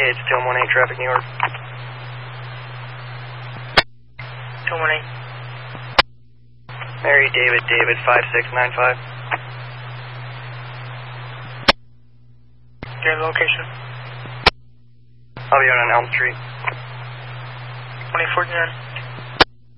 It's 218 traffic, New York. 218. Mary David, 5695. Your location? I'll be out on Elm Street. 2049.